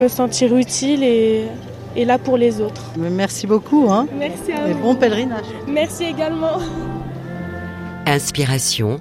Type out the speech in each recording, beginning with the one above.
Me sentir utile et là pour les autres. Merci beaucoup. Merci à vous. Et bon pèlerinage. Merci également. Inspiration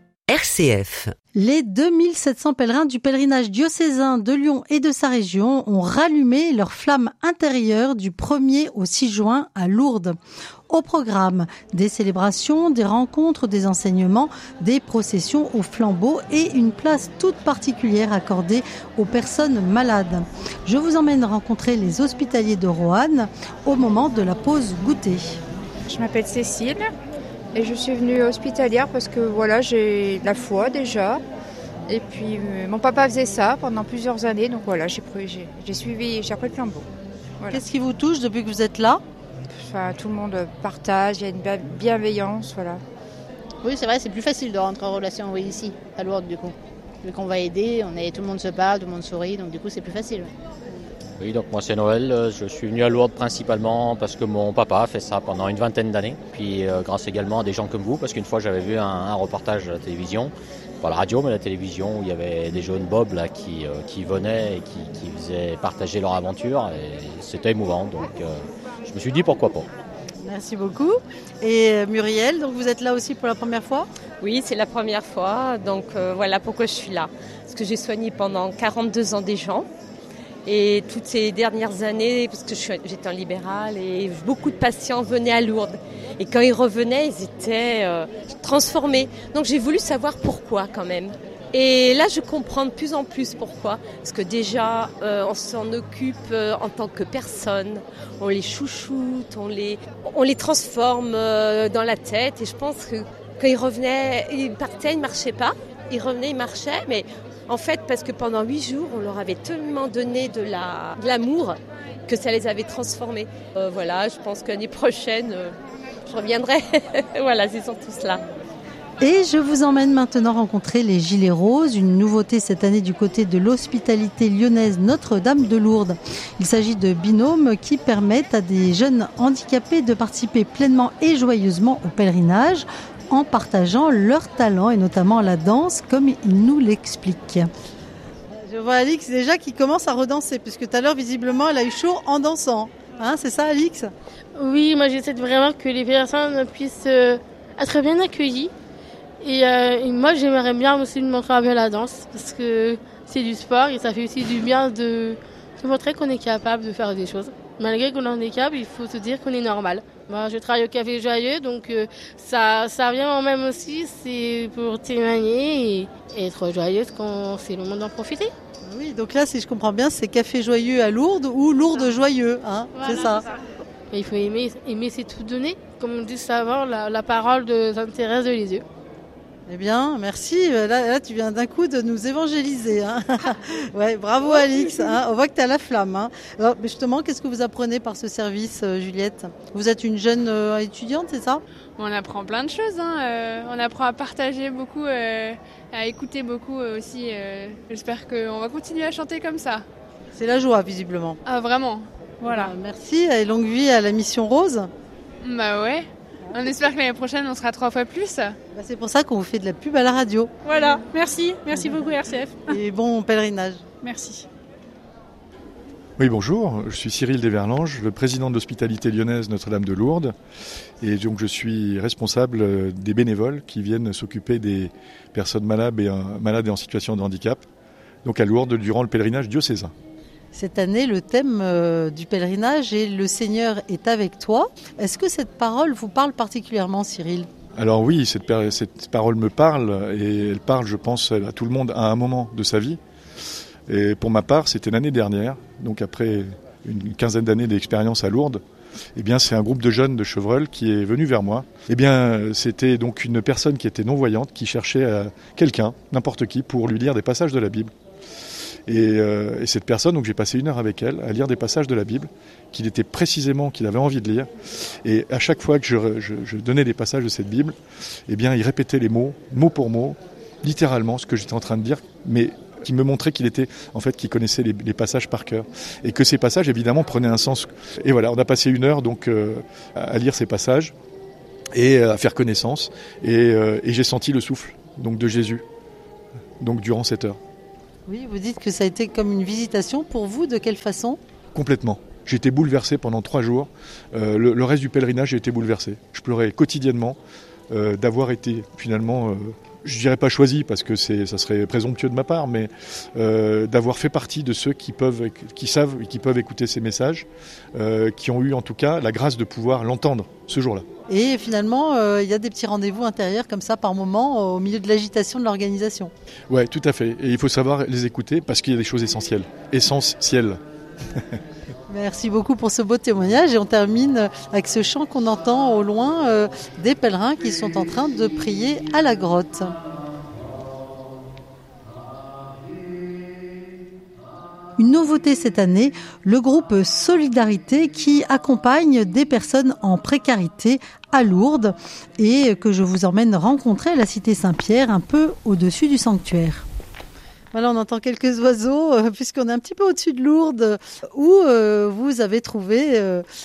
RCF. Les 2700 pèlerins du pèlerinage diocésain de Lyon et de sa région ont rallumé leur flamme intérieure du 1er au 6 juin à Lourdes. Au programme, des célébrations, des rencontres, des enseignements, des processions au flambeau et une place toute particulière accordée aux personnes malades. Je vous emmène rencontrer les hospitaliers de Roanne au moment de la pause goûter. Je m'appelle Cécile et je suis venue hospitalière parce que j'ai la foi déjà. Et puis mon papa faisait ça pendant plusieurs années, donc voilà, j'ai appris le flambeau. Voilà. Qu'est-ce qui vous touche depuis que vous êtes là ? Enfin, tout le monde partage, il y a une bienveillance, voilà. Oui, c'est vrai, c'est plus facile de rentrer en relation ici, à Lourdes du coup. Vu qu'on va aider, tout le monde se parle, tout le monde sourit, donc du coup c'est plus facile. Oui, donc moi c'est Noël, je suis venu à Lourdes principalement parce que mon papa a fait ça pendant une vingtaine d'années. Puis grâce également à des gens comme vous, parce qu'une fois j'avais vu un reportage à la télévision, pas la radio mais la télévision, où il y avait des jeunes Bob là, qui venaient et qui faisaient partager leur aventure et c'était émouvant, donc je me suis dit pourquoi pas. Merci beaucoup. Et Muriel, donc vous êtes là aussi pour la première fois ? Oui, c'est la première fois, donc voilà pourquoi je suis là. Parce que j'ai soigné pendant 42 ans des gens. Et toutes ces dernières années, parce que j'étais en libéral, et beaucoup de patients venaient à Lourdes. Et quand ils revenaient, ils étaient transformés. Donc j'ai voulu savoir pourquoi quand même. Et là, je comprends de plus en plus pourquoi. Parce que déjà, on s'en occupe en tant que personne. On les chouchoute, on les transforme dans la tête. Et je pense que quand ils revenaient, ils partaient, ils ne marchaient pas. Ils revenaient, ils marchaient, mais... En fait, parce que pendant 8 jours, on leur avait tellement donné de l'amour que ça les avait transformés. Voilà, je pense que l'année prochaine, je reviendrai. Voilà, c'est surtout cela. Et je vous emmène maintenant rencontrer les Gilets Roses, une nouveauté cette année du côté de l'hospitalité lyonnaise Notre-Dame de Lourdes. Il s'agit de binômes qui permettent à des jeunes handicapés de participer pleinement et joyeusement au pèlerinage, en partageant leur talent et notamment la danse comme il nous l'explique. Je vois Alix déjà qui commence à redanser puisque tout à l'heure visiblement elle a eu chaud en dansant. C'est ça Alix ? Oui, moi j'essaie vraiment que les personnes puissent être bien accueillies et moi j'aimerais bien aussi montrer un peu la danse parce que c'est du sport et ça fait aussi du bien de montrer qu'on est capable de faire des choses. Malgré qu'on est handicap, il faut se dire qu'on est normal. Moi, je travaille au Café Joyeux, donc ça vient en même aussi, c'est pour témoigner et être joyeuse quand c'est le moment d'en profiter. Oui, donc là, si je comprends bien, c'est Café Joyeux à Lourdes ou Lourdes Joyeux, voilà, c'est ça. Et il faut aimer c'est tout donner. Comme on dit avant, la parole de Sainte Thérèse de Lisieux. Eh bien, merci. Là, tu viens d'un coup de nous évangéliser. Ouais, bravo Alix. On voit que tu as la flamme. Alors, justement, qu'est-ce que vous apprenez par ce service, Juliette ? Vous êtes une jeune étudiante, c'est ça ? On apprend plein de choses. On apprend à partager beaucoup, à écouter beaucoup aussi. J'espère qu'on va continuer à chanter comme ça. C'est la joie, visiblement. Ah, vraiment. Voilà. Merci et longue vie à la Mission Rose. Bah ouais. On espère que l'année prochaine, on sera 3 fois plus. C'est pour ça qu'on vous fait de la pub à la radio. Voilà, merci. Merci beaucoup RCF. Et bon pèlerinage. Merci. Oui, bonjour, je suis Cyril Desverlanges, le président de l'hospitalité lyonnaise Notre-Dame de Lourdes. Et donc je suis responsable des bénévoles qui viennent s'occuper des personnes malades et en situation de handicap, donc à Lourdes durant le pèlerinage diocésain. Cette année, le thème du pèlerinage est « Le Seigneur est avec toi ». Est-ce que cette parole vous parle particulièrement, Cyril ? Alors oui, cette parole me parle et elle parle, je pense, à tout le monde à un moment de sa vie. Et pour ma part, c'était l'année dernière, donc après une quinzaine d'années d'expérience à Lourdes. Eh bien, c'est un groupe de jeunes de Chevreul qui est venu vers moi. Eh bien, c'était donc une personne qui était non-voyante, qui cherchait quelqu'un, n'importe qui, pour lui lire des passages de la Bible. Et cette personne, donc j'ai passé 1 heure avec elle à lire des passages de la Bible qu'il avait envie de lire. Et à chaque fois que je donnais des passages de cette Bible, eh bien, il répétait les mots, mot pour mot, littéralement ce que j'étais en train de dire, mais qui me montrait qu'il connaissait les passages par cœur. Et que ces passages, évidemment, prenaient un sens. Et voilà, on a passé 1 heure donc à lire ces passages et à faire connaissance. Et j'ai senti le souffle donc de Jésus donc durant cette heure. Oui, vous dites que ça a été comme une visitation pour vous, de quelle façon ? Complètement. J'ai été bouleversé pendant 3 jours. Le reste du pèlerinage, j'ai été bouleversé. Je pleurais quotidiennement d'avoir été finalement, je dirais pas choisi parce que ça serait présomptueux de ma part, mais d'avoir fait partie de ceux qui savent et qui peuvent écouter ces messages, qui ont eu en tout cas la grâce de pouvoir l'entendre ce jour-là. Et finalement, il y a des petits rendez-vous intérieurs comme ça par moment au milieu de l'agitation de l'organisation. Ouais, tout à fait. Et il faut savoir les écouter parce qu'il y a des choses essentielles. Essentielles. Merci beaucoup pour ce beau témoignage et on termine avec ce chant qu'on entend au loin des pèlerins qui sont en train de prier à la grotte. Une nouveauté cette année, le groupe Solidarité qui accompagne des personnes en précarité à Lourdes et que je vous emmène rencontrer à la cité Saint-Pierre, un peu au-dessus du sanctuaire. Voilà, on entend quelques oiseaux puisqu'on est un petit peu au-dessus de Lourdes où vous avez trouvé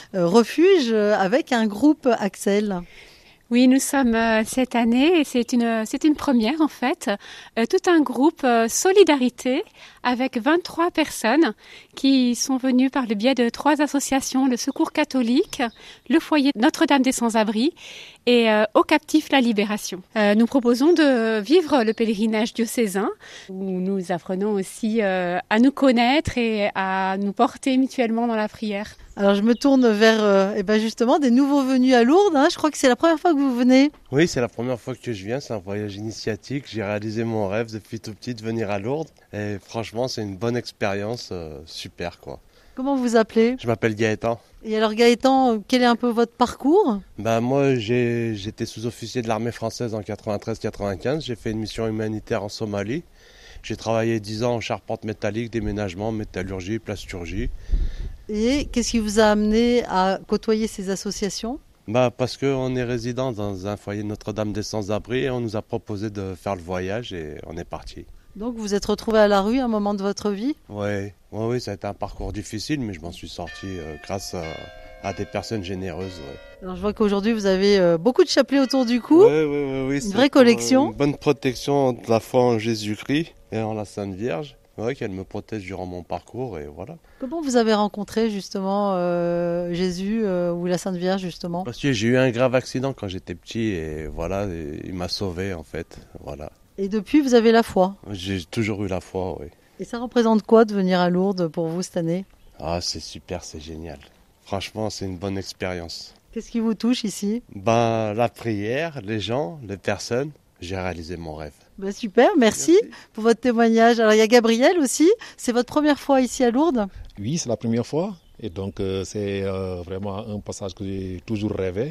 refuge avec un groupe, Axel. Oui, nous sommes cette année, et c'est une première en fait, tout un groupe Solidarité avec 23 personnes qui sont venues par le biais de 3 associations, le Secours catholique, le foyer Notre-Dame des Sans-Abris et Aux Captifs la Libération. Nous proposons de vivre le pèlerinage diocésain où nous apprenons aussi à nous connaître et à nous porter mutuellement dans la prière. Alors je me tourne vers justement des nouveaux venus à Lourdes. Je crois que c'est la première fois que vous venez. Oui, c'est la première fois que je viens. C'est un voyage initiatique. J'ai réalisé mon rêve depuis tout petit de venir à Lourdes. Et franchement, c'est une bonne expérience. Super quoi. Comment vous appelez ? Je m'appelle Gaëtan. Et alors Gaëtan, quel est un peu votre parcours ? Moi, j'étais sous-officier de l'armée française en 93-95. J'ai fait une mission humanitaire en Somalie. J'ai travaillé 10 ans en charpente métallique, déménagement, métallurgie, plasturgie. Et qu'est-ce qui vous a amené à côtoyer ces associations ? Parce qu'on est résident dans un foyer Notre-Dame des Sans-Abris et on nous a proposé de faire le voyage et on est parti. Donc vous êtes retrouvé à la rue à un moment de votre vie ? Oui, ça a été un parcours difficile, mais je m'en suis sorti grâce à des personnes généreuses. Ouais. Alors je vois qu'aujourd'hui vous avez beaucoup de chapelets autour du cou. Oui. Une vraie collection. Une bonne protection de la foi en Jésus-Christ et en la Sainte Vierge. Oui, qu'elle me protège durant mon parcours et voilà. Comment vous avez rencontré justement Jésus ou la Sainte Vierge justement ? Parce que j'ai eu un grave accident quand j'étais petit et voilà, il m'a sauvé en fait, voilà. Et depuis vous avez la foi ? J'ai toujours eu la foi, oui. Et ça représente quoi de venir à Lourdes pour vous cette année ? Ah, c'est super, c'est génial. Franchement, c'est une bonne expérience. Qu'est-ce qui vous touche ici ? La prière, les gens, les personnes. J'ai réalisé mon rêve. Super, merci pour votre témoignage. Alors il y a Gabriel aussi, c'est votre première fois ici à Lourdes ? Oui, c'est la première fois et donc c'est vraiment un passage que j'ai toujours rêvé.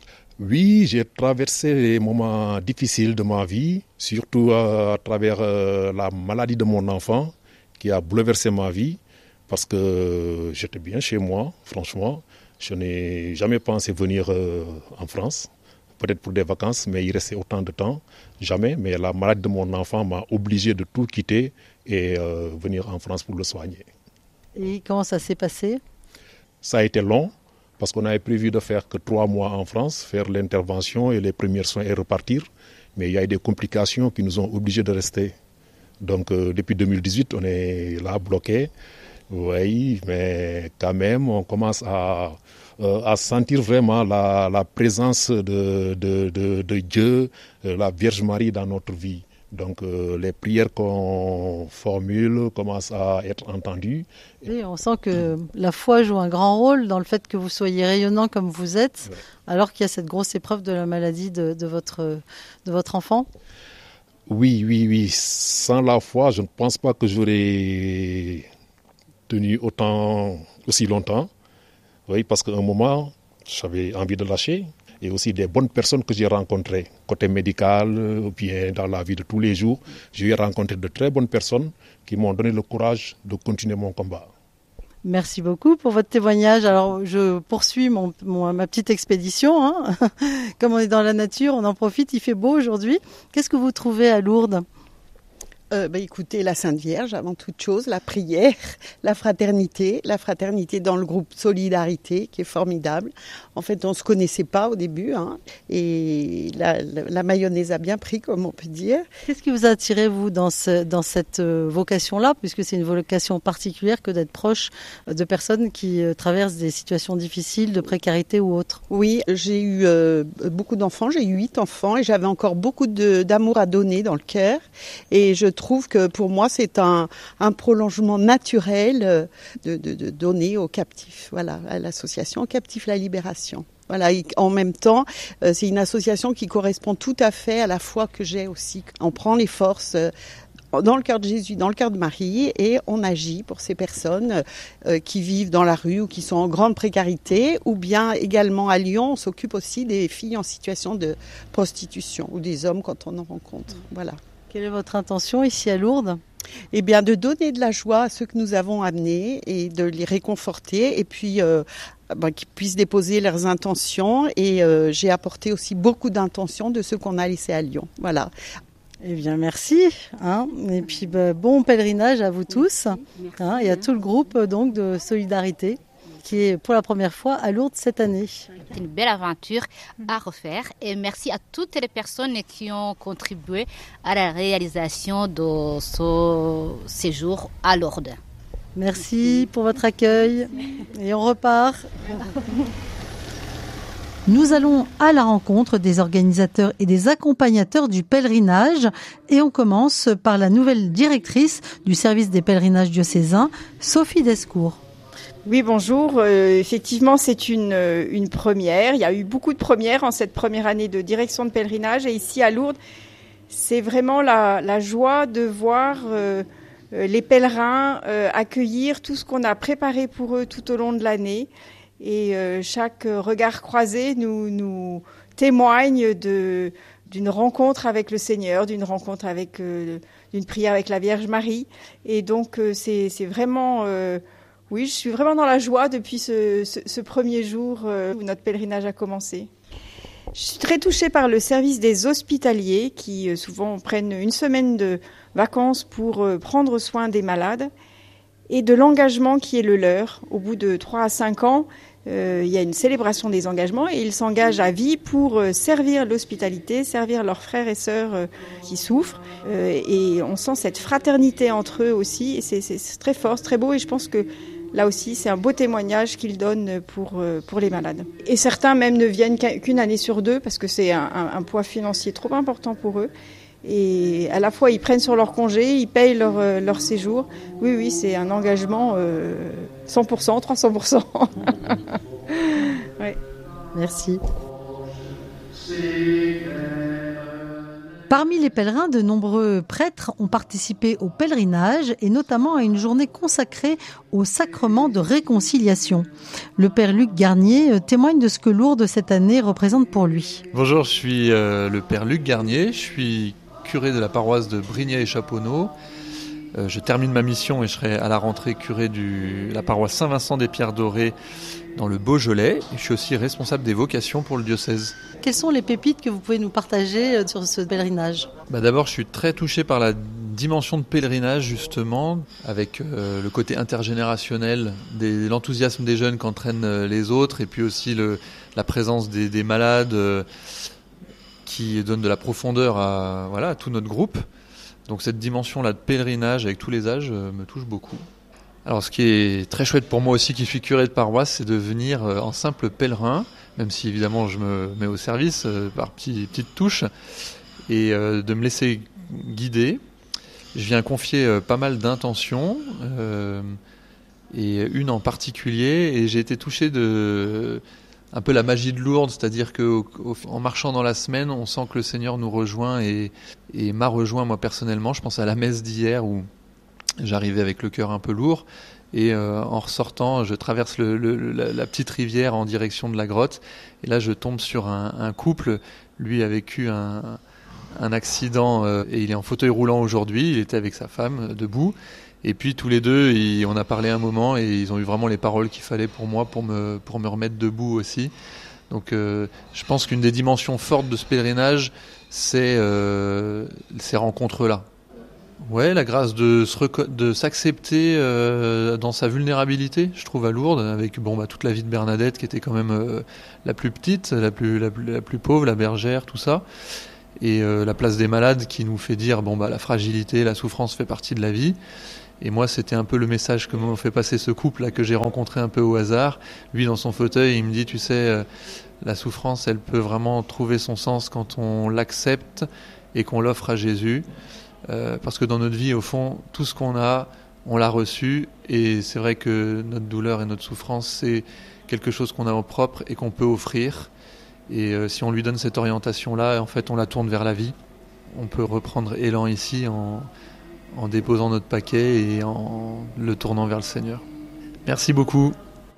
Oui, j'ai traversé les moments difficiles de ma vie, surtout à travers la maladie de mon enfant qui a bouleversé ma vie parce que j'étais bien chez moi, franchement. Je n'ai jamais pensé venir en France. Peut-être pour des vacances, mais il restait autant de temps, jamais. Mais la maladie de mon enfant m'a obligé de tout quitter et venir en France pour le soigner. Et comment ça s'est passé ? Ça a été long, parce qu'on avait prévu de faire que 3 mois en France, faire l'intervention et les premiers soins et repartir. Mais il y a eu des complications qui nous ont obligés de rester. Donc depuis 2018, on est là bloqué. Oui, mais quand même, on commence à sentir vraiment la présence de Dieu, la Vierge Marie dans notre vie. Donc les prières qu'on formule commencent à être entendues. Et on sent que la foi joue un grand rôle dans le fait que vous soyez rayonnant comme vous êtes, alors qu'il y a cette grosse épreuve de la maladie de votre enfant. Oui. Sans la foi, je ne pense pas que j'aurais tenu aussi longtemps. Oui, parce qu'à un moment, j'avais envie de lâcher. Et aussi des bonnes personnes que j'ai rencontrées, côté médical, ou bien dans la vie de tous les jours. J'ai rencontré de très bonnes personnes qui m'ont donné le courage de continuer mon combat. Merci beaucoup pour votre témoignage. Alors, je poursuis ma petite expédition. Comme on est dans la nature, on en profite, il fait beau aujourd'hui. Qu'est-ce que vous trouvez à Lourdes ? Écoutez, la Sainte Vierge avant toute chose, la prière, la fraternité dans le groupe Solidarité qui est formidable. En fait, on ne se connaissait pas au début et la mayonnaise a bien pris, comme on peut dire. Qu'est-ce qui vous a attiré, vous, dans cette vocation-là, puisque c'est une vocation particulière que d'être proche de personnes qui traversent des situations difficiles, de précarité ou autres? Oui, j'ai eu beaucoup d'enfants, j'ai eu 8 enfants et j'avais encore beaucoup d'amour à donner dans le cœur. Et je trouve que pour moi, c'est un prolongement naturel de donner aux captifs, voilà, à l'association Captifs la Libération. Voilà, et en même temps, c'est une association qui correspond tout à fait à la foi que j'ai aussi. On prend les forces dans le cœur de Jésus, dans le cœur de Marie, et on agit pour ces personnes qui vivent dans la rue ou qui sont en grande précarité, ou bien également à Lyon, on s'occupe aussi des filles en situation de prostitution, ou des hommes quand on en rencontre. Voilà. Quelle est votre intention ici à Lourdes ? Eh bien, de donner de la joie à ceux que nous avons amenés et de les réconforter, et puis qu'ils puissent déposer leurs intentions. Et j'ai apporté aussi beaucoup d'intentions de ceux qu'on a laissés à Lyon. Voilà. Eh bien, merci. Et puis, bon pèlerinage à vous tous. Et à tout le groupe donc de Solidarité qui est pour la première fois à Lourdes cette année. C'est une belle aventure à refaire et merci à toutes les personnes qui ont contribué à la réalisation de ce séjour à Lourdes. Merci pour votre accueil et on repart. Nous allons à la rencontre des organisateurs et des accompagnateurs du pèlerinage et on commence par la nouvelle directrice du service des pèlerinages diocésains, Sophie Descours. Oui, bonjour. Effectivement, c'est une première. Il y a eu beaucoup de premières en cette première année de direction de pèlerinage. Et ici à Lourdes, c'est vraiment la joie de voir les pèlerins accueillir tout ce qu'on a préparé pour eux tout au long de l'année. Et chaque regard croisé nous témoigne d'une rencontre avec le Seigneur, d'une rencontre avec d'une prière avec la Vierge Marie. Et donc, c'est vraiment... Oui, je suis vraiment dans la joie depuis ce premier jour où notre pèlerinage a commencé. Je suis très touchée par le service des hospitaliers qui souvent prennent une semaine de vacances pour prendre soin des malades et de l'engagement qui est le leur. Au bout de 3 à 5 ans, il y a une célébration des engagements et ils s'engagent à vie pour servir l'hospitalité, servir leurs frères et sœurs qui souffrent. Et on sent cette fraternité entre eux aussi et c'est très fort, c'est très beau et je pense que là aussi, c'est un beau témoignage qu'ils donnent pour les malades. Et certains même ne viennent qu'une année sur 2 parce que c'est un poids financier trop important pour eux. Et à la fois, ils prennent sur leur congé, ils payent leur séjour. Oui, c'est un engagement 100%, 300%. Ouais. Merci. Parmi les pèlerins, de nombreux prêtres ont participé au pèlerinage et notamment à une journée consacrée au sacrement de réconciliation. Le père Luc Garnier témoigne de ce que Lourdes cette année représente pour lui. Bonjour, je suis le père Luc Garnier, je suis curé de la paroisse de Brignais et Chaponneau. Je termine ma mission et je serai à la rentrée curé de la paroisse Saint-Vincent des Pierres Dorées dans le Beaujolais. Et je suis aussi responsable des vocations pour le diocèse. Quelles sont les pépites que vous pouvez nous partager sur ce pèlerinage ? D'abord, je suis très touché par la dimension de pèlerinage justement, avec le côté intergénérationnel, l'enthousiasme des jeunes qu'entraînent les autres et puis aussi la présence des malades qui donne de la profondeur à tout notre groupe. Donc cette dimension-là de pèlerinage avec tous les âges me touche beaucoup. Alors ce qui est très chouette pour moi aussi qui suis curé de paroisse, c'est de venir en simple pèlerin, même si évidemment je me mets au service par petites touches, et de me laisser guider. Je viens confier pas mal d'intentions, et une en particulier, et j'ai été touché de un peu la magie de Lourdes, c'est-à-dire qu'en marchant dans la semaine, on sent que le Seigneur nous rejoint et m'a rejoint moi personnellement. Je pense à la messe d'hier où j'arrivais avec le cœur un peu lourd et en ressortant, je traverse la petite rivière en direction de la grotte et là je tombe sur un couple. Lui a vécu un accident et il est en fauteuil roulant aujourd'hui. Il était avec sa femme debout. Et puis tous les deux, on a parlé un moment et ils ont eu vraiment les paroles qu'il fallait pour moi pour me remettre debout aussi. Donc je pense qu'une des dimensions fortes de ce pèlerinage, c'est ces rencontres-là. Ouais, la grâce de s'accepter dans sa vulnérabilité, je trouve, à Lourdes, avec toute la vie de Bernadette qui était quand même la plus petite, la plus pauvre, la bergère, tout ça. Et la place des malades qui nous fait dire la fragilité, la souffrance fait partie de la vie. Et moi, c'était un peu le message que m'ont fait passer ce couple là que j'ai rencontré un peu au hasard. Lui, dans son fauteuil, il me dit, tu sais, la souffrance, elle peut vraiment trouver son sens quand on l'accepte et qu'on l'offre à Jésus. Parce que dans notre vie, au fond, tout ce qu'on a, on l'a reçu. Et c'est vrai que notre douleur et notre souffrance, c'est quelque chose qu'on a au propre et qu'on peut offrir. Et si on lui donne cette orientation-là, en fait, on la tourne vers la vie. On peut reprendre élan ici en déposant notre paquet et en le tournant vers le Seigneur. Merci beaucoup.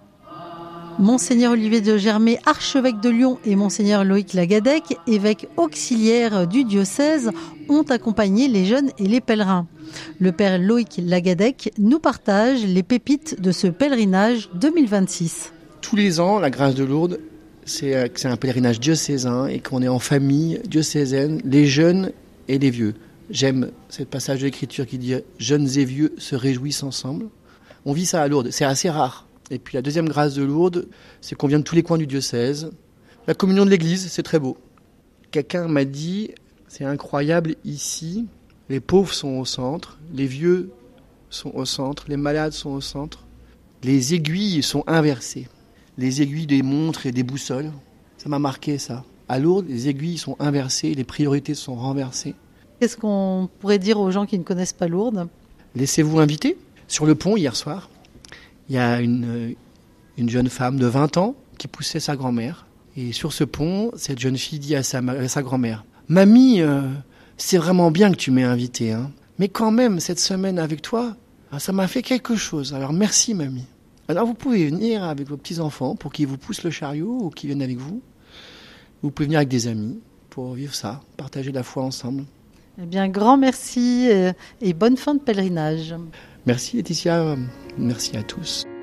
Monseigneur Olivier de Germay, archevêque de Lyon, et Monseigneur Loïc Lagadec, évêque auxiliaire du diocèse, ont accompagné les jeunes et les pèlerins. Le père Loïc Lagadec nous partage les pépites de ce pèlerinage 2026. Tous les ans, la grâce de Lourdes, c'est un pèlerinage diocésain et qu'on est en famille diocésaine, les jeunes et les vieux. J'aime ce passage de l'Écriture qui dit « Jeunes et vieux se réjouissent ensemble ». On vit ça à Lourdes, c'est assez rare. Et puis la deuxième grâce de Lourdes, c'est qu'on vient de tous les coins du diocèse. La communion de l'Église, c'est très beau. Quelqu'un m'a dit, c'est incroyable ici, les pauvres sont au centre, les vieux sont au centre, les malades sont au centre. Les aiguilles sont inversées. Les aiguilles des montres et des boussoles, ça m'a marqué ça. À Lourdes, les aiguilles sont inversées, les priorités sont renversées. Qu'est-ce qu'on pourrait dire aux gens qui ne connaissent pas Lourdes ? Laissez-vous inviter. Sur le pont, hier soir, il y a une jeune femme de 20 ans qui poussait sa grand-mère. Et sur ce pont, cette jeune fille dit à sa grand-mère, « Mamie, c'est vraiment bien que tu m'aies invité, hein. Mais quand même, cette semaine avec toi, ça m'a fait quelque chose. Alors merci, mamie. » Alors vous pouvez venir avec vos petits-enfants pour qu'ils vous poussent le chariot ou qu'ils viennent avec vous. Vous pouvez venir avec des amis pour vivre ça, partager la foi ensemble. Eh bien, grand merci et bonne fin de pèlerinage. Merci Laetitia, merci à tous.